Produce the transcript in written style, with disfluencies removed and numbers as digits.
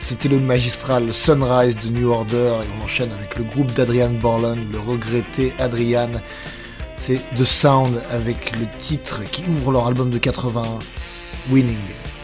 C'était le magistral Sunrise de New Order et on enchaîne avec le groupe d'Adrian Borland, le regretté Adrian. C'est The Sound avec le titre qui ouvre leur album de 81, Winning.